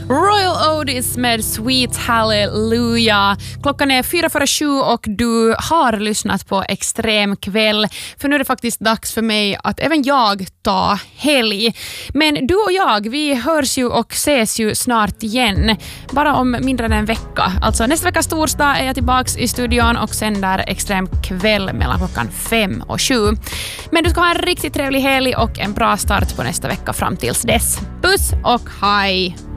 Royal Otis med Sweet Hallelujah. Klockan är 6:45 och du har lyssnat på Extrem kväll. För nu är det faktiskt dags för mig att även jag ta helg. Men du och jag, vi hörs ju och ses ju snart igen. Bara om mindre än en vecka. Alltså nästa veckas torsdag är jag tillbaks i studion och sänder Extrem kväll mellan klockan 5 och 7. Men du ska ha en riktigt trevlig helg och en bra start på nästa vecka fram tills dess. Puss och hej!